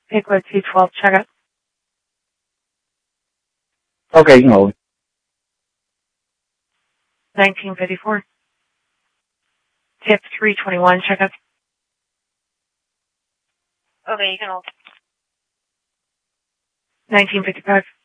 Pickwood 212, check up. Okay, you can hold. 1954. Tip 321, check up. Okay, you can hold. 1955.